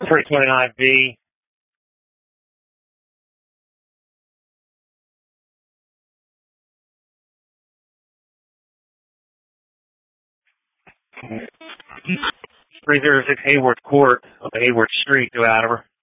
329B. .306 Hayward Court of Hayward Street, go out of her.